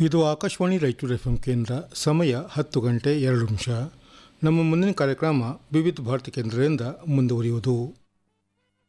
ಇದು ಆಕಾಶವಾಣಿ ರಾಯಚೂರು ಎಫ್ ಕೇಂದ್ರ. ಸಮಯ 10 ಗಂಟೆ 2 ನಿಮಿಷ. ನಮ್ಮ ಮುಂದಿನ ಕಾರ್ಯಕ್ರಮ ವಿವಿಧ ಭಾರತಿ ಕೇಂದ್ರದಿಂದ ಮುಂದುವರಿಯುವುದು.